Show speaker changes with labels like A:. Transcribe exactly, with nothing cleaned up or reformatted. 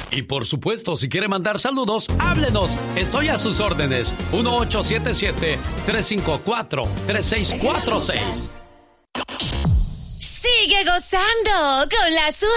A: Y por supuesto, si quiere mandar saludos, háblenos. Estoy a sus órdenes. uno ocho siete siete, tres cinco cuatro, tres seis cuatro seis.
B: Sigue gozando con la